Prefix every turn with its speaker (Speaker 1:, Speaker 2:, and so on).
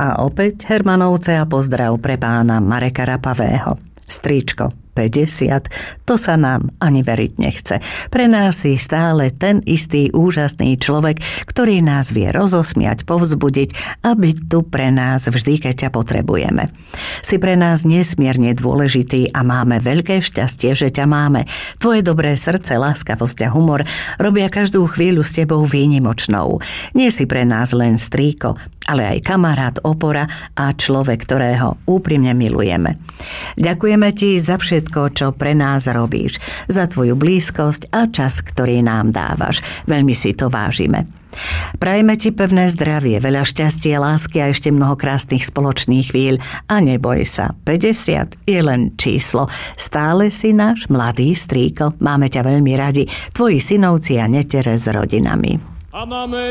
Speaker 1: A opäť Hermanovce a pozdrav pre pána Mareka Rapavého. Stríčko, 50, to sa nám ani veriť nechce. Pre nás si stále ten istý úžasný človek, ktorý nás vie rozosmiať, povzbudiť a byť tu pre nás vždy, keď ťa potrebujeme. Si pre nás nesmierne dôležitý a máme veľké šťastie, že ťa máme. Tvoje dobré srdce, láskavosť a humor robia každú chvíľu s tebou výnimočnou. Nie si pre nás len strýko, ale aj kamarát, opora a človek, ktorého úprimne milujeme. Ďakujeme ti za všetko, čo pre nás robíš, za tvoju blízkosť a čas, ktorý nám dávaš. Veľmi si to vážime. Prajeme ti pevné zdravie, veľa šťastia, lásky a ešte mnoho krásnych spoločných chvíľ a neboj sa, 50 je len číslo. Stále si náš mladý strýko, máme ťa veľmi radi, tvoji synovci a netere s rodinami.
Speaker 2: A máme